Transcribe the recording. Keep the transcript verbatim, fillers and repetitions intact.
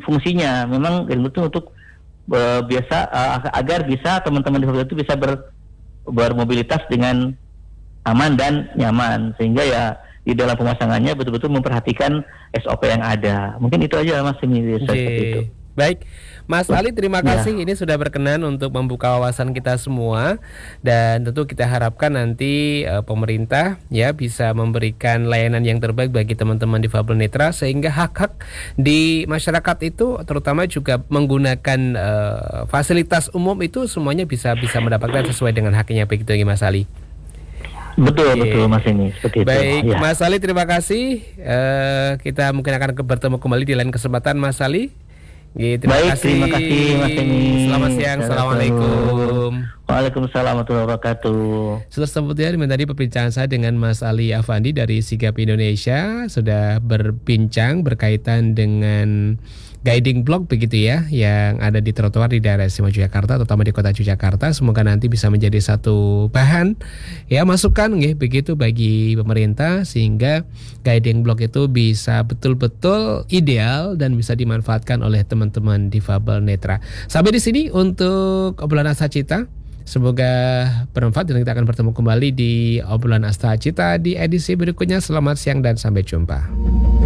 fungsinya. Memang ilmu itu untuk uh, biasa uh, agar bisa teman-teman difabel itu bisa ber, bermobilitas dengan aman dan nyaman, sehingga ya di dalam pemasangannya betul-betul memperhatikan S O P yang ada. Mungkin itu aja Mas ini seperti itu. Baik, Mas Ali, terima kasih ya. Ini sudah berkenan untuk membuka wawasan kita semua, dan tentu kita harapkan nanti uh, pemerintah ya bisa memberikan layanan yang terbaik bagi teman-teman difabel netra, sehingga hak-hak di masyarakat itu, terutama juga menggunakan uh, fasilitas umum itu semuanya bisa bisa mendapatkan sesuai dengan haknya, begitu ya Mas Ali. Betul, Oke. betul Mas ini seperti Baik, itu. Ya. Mas Ali, terima kasih. Uh, kita mungkin akan bertemu kembali di lain kesempatan, Mas Ali. Ya, terima Baik, kasih. terima kasih Mas Eni. Selamat siang, assalamualaikum. Waalaikumsalam warahmatullahi wabarakatuh. Sudah tersebut ya, tadi perbincangan saya dengan Mas Ali Afandi dari Sigap Indonesia, sudah berbincang berkaitan dengan guiding block begitu ya, yang ada di trotoar di daerah istimewa Yogyakarta, terutama di kota Yogyakarta. Semoga nanti bisa menjadi satu bahan ya, masukan nggih begitu bagi pemerintah, sehingga guiding block itu bisa betul-betul ideal dan bisa dimanfaatkan oleh teman-teman difabel netra. Sampai di sini untuk obrolan Asta Cita. Semoga bermanfaat, dan kita akan bertemu kembali di obrolan Asta Cita di edisi berikutnya. Selamat siang dan sampai jumpa.